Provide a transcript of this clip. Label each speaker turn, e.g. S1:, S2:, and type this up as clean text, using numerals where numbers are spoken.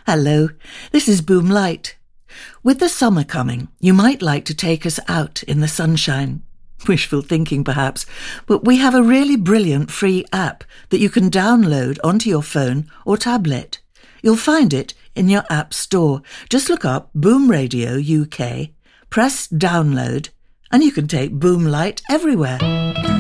S1: Hello, this is Boom Light. With the summer coming, you might like to take us out in the sunshine. Wishful thinking perhaps, but we have a really brilliant free app that you can download onto your phone or tablet. You'll find it in your app store. Just look up Boom Radio UK, press download, and you can take Boom Light everywhere.